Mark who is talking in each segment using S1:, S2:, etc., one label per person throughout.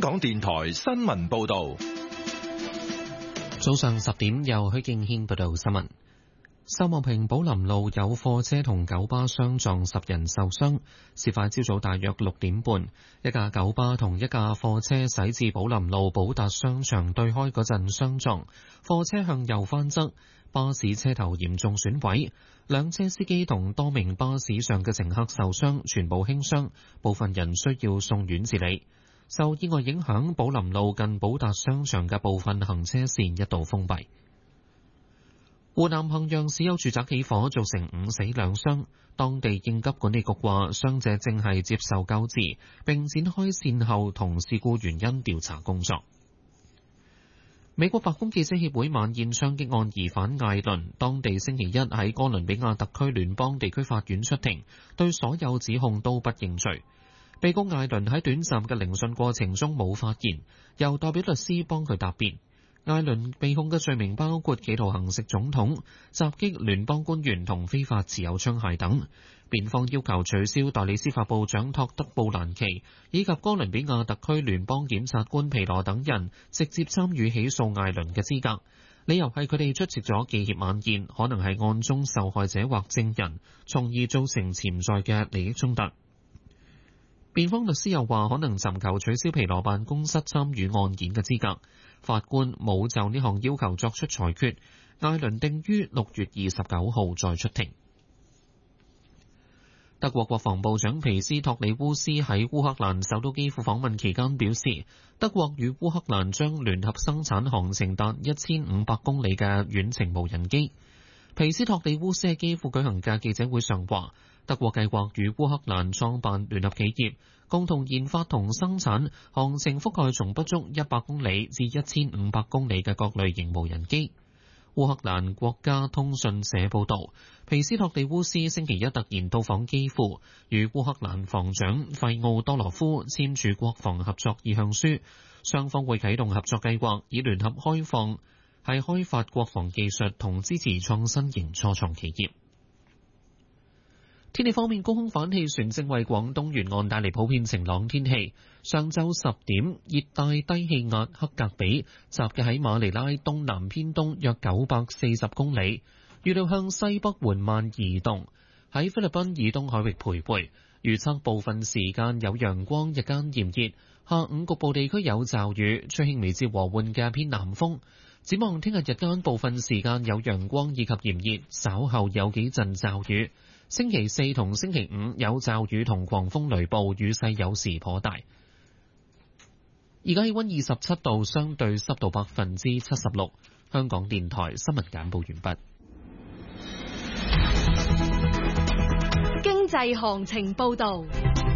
S1: 港電台新聞報道。
S2: 早上10點，由許敬軒報道新聞。秀茂坪寶林路有貨車同九巴相撞，10人受傷。事發朝早大約6點半，一架九巴同一架貨車駛至寶林路寶達商場對開嗰陣相撞，貨車向右翻側，巴士車頭嚴重損毀，兩車司機同多名巴士上嘅乘客受傷，全部輕傷，部分人需要送院治理。受意外影響，寶林路近寶達商場嘅部分行車線一度封閉。湖南衡陽市有住宅起火，造成5死2傷。當地應急管理局話，傷者正係接受救治，並展開善後同事故原因調查工作。美國白宮記者協會晚宴槍擊案疑犯艾倫，當地星期一喺哥倫比亞特區聯邦地區法院出庭，對所有指控都不認罪。被告艾倫喺短暫嘅聆訊過程中冇發言，由代表律師幫佢答辯。艾倫被控嘅罪名包括企圖行刺總統、襲擊聯邦官員同非法持有槍械等。辯方要求取消代理司法部長托德布蘭奇以及哥倫比亞特區聯邦檢察官皮羅等人直接參與起訴艾倫嘅資格，理由係佢哋出席咗記協晚宴，可能係案中受害者或證人，從而造成潛在嘅利益衝突。辯方律師又話，可能尋求取消皮羅辦公室參與案件嘅資格。法官冇就呢項要求作出裁決，艾倫定於6月29號再出庭。德國國防部長皮斯托里烏斯喺烏克蘭首都基輔訪問期間表示，德國與烏克蘭將聯合生產航程達1500公里嘅遠程無人機。皮斯托里烏斯喺基輔舉行嘅記者會上話，德國計劃與烏克蘭創辦聯合企業，共同研發同生產航程覆蓋從不足100公里至1500公里嘅各類型無人機。烏克蘭國家通訊社報導，皮斯托里烏斯星期一突然到訪基輔，與烏克蘭防長費奧多羅夫簽署國防合作意向書，雙方會啟動合作計劃，以聯合開發國防技術同支持創新型初創企業。天氣方面，高空反氣旋正為廣東沿岸帶嚟普遍晴朗天氣。上晝10點，熱帶低氣壓克格比集結喺馬尼拉東南偏東約940公里，預料向西北緩慢移動，喺菲律賓以東海域徘徊。預測部分時間有陽光，日間炎熱，下午局部地區有驟雨，吹輕微至和緩嘅偏南風。展望聽日日間部分時間有陽光以及炎熱，稍後有幾陣驟雨。星期4同星期5有驟雨同狂風雷暴，雨勢有時頗大。而家氣溫27度，相對濕度76%。香港電台新聞簡報完畢。
S3: 經濟行情報道。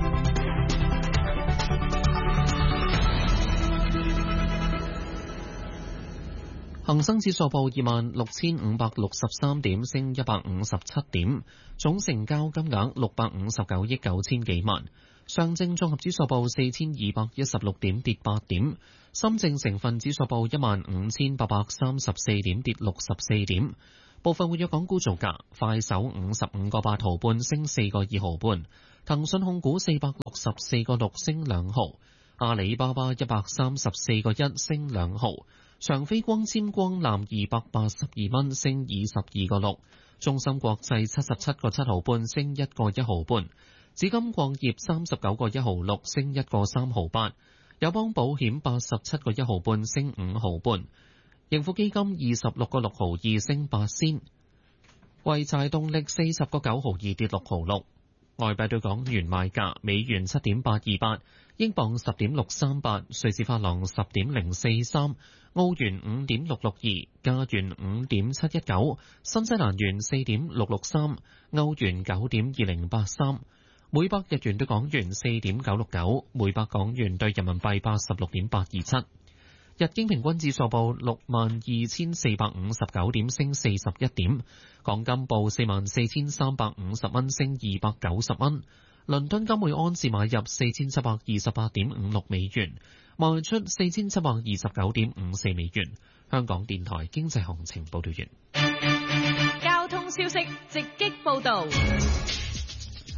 S2: 恒生指數報26,563點，升157點，總成交金額659億9千幾萬。上證綜合指數報4,216點，跌8點。深證成分指數報15,834點，跌64點。部分活躍港股造價：快手55個8毫半，升4個2毫半；騰訊控股464個6，升2毫；阿里巴巴134個1，升2毫。長飛光纖光纜282蚊，升22個6；中芯國際77個7毫半，升1個1毫半；紫金礦業39個1毫6，升1個3毫8；友邦保險87個1毫半，升5毫半；盈富基金26個6毫2，升8仙；濰柴動力40個9毫2，跌6毫6。外幣對港元賣價：美元7.828，英鎊10.638，瑞士法郎10.043，澳元5.662，加元5.719，新西蘭元4.663，歐元9.2083，每百日元對港元4.969，每百港元對人民幣86.827。日經平均指數報62,459點，升41點。港金報44,350蚊，升290蚊。倫敦金每盎司買入4,728.56美元，賣出4,729.54美元。香港電台經濟行情報道完。
S3: 交通消息直擊報道。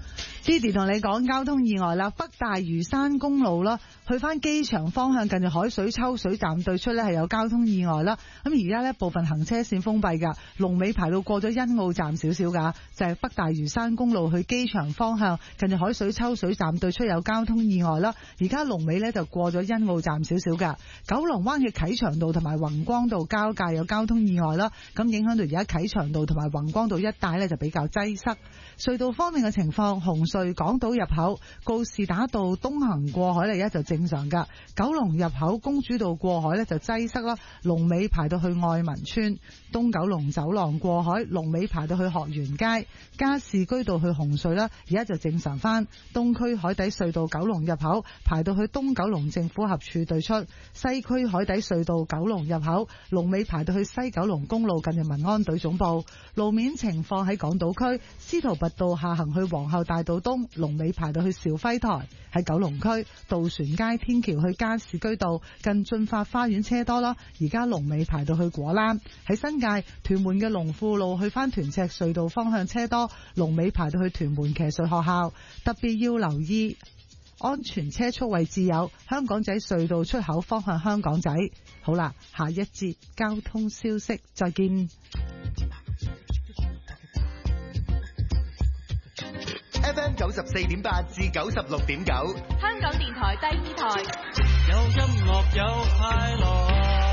S4: Didi 同你講交通意外啦，北大嶼山公路啦，去翻機場方向近住海水抽水站對出呢係有交通意外啦。咁而家呢部分行車線封閉㗎，龍尾排到過咗欣澳站少少㗎，就係北大嶼山公路去機場方向近住海水抽水站對出有交通意外啦。而家龍尾呢就過咗欣澳站少少㗎。九龍灣嘅啟祥道同埋宏光道交界有交通意外啦，咁影響到而家啟祥道同埋宏光道一帶呢就比較擠塞。隧道方面嘅情況，紅隧港島入口告士打道東行過海嚟就正常㗎，九龍入口公主道過海呢就擠塞啦，龍尾排到去愛民村，東九龍走廊過海龍尾排到去學園街，加士居道去紅隧啦，而家就正常返，東區海底隧道九龍入口排到去東九龍政府合署對出，西區海底隧道九龍入口龍尾排到去西九龍公路近住民安隊總部。路面情況喺港島區司徒拔道下行去皇后大道東龍尾排到去兆輝台，喺九龍區渡船街天橋去加士居道近駿發花園車多啦，而家龍尾排到去果欄。喺新界屯門嘅龍富路去翻屯赤隧道方向車多，龍尾排到去屯門騎術學校。特別要留意安全車速位置有香港仔隧道出口方向香港仔。好啦，下一節交通消息再見。
S5: FM 94.8至96.9，
S3: 香港電台第二台，
S6: 有音樂有快樂。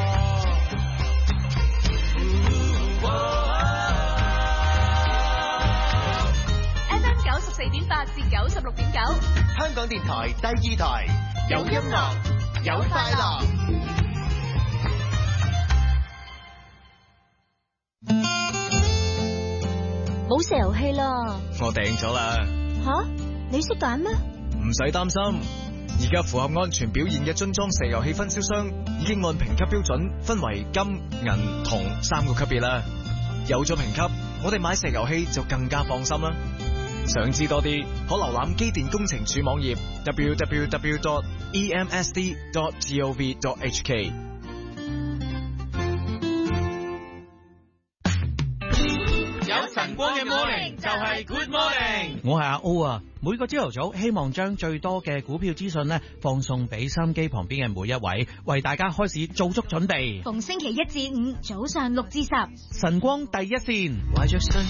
S3: FM 94.8至96.9，
S5: 香港電台第二台，有音樂有快樂。
S7: 冇石油氣啦，
S8: 我訂咗啦。
S7: 吓？你識揀咩？
S8: 唔使擔心，而家符合安全表現嘅樽裝石油氣分銷商已經按評級標準分為金、銀、銅3個級別啦。有咗評級，我哋買石油氣就更加放心啦。想知多啲，可瀏覽機電工程署網頁 www.emsd.gov.hk。
S6: 晨光嘅 morning 就係 good morning， 我係阿 O 啊。每個朝頭早希望將最多嘅股票資訊呢放送俾收音機旁邊嘅每一位，為大家開始做足準備。
S3: 逢星期1至5早上6至10，
S6: 晨光第一線。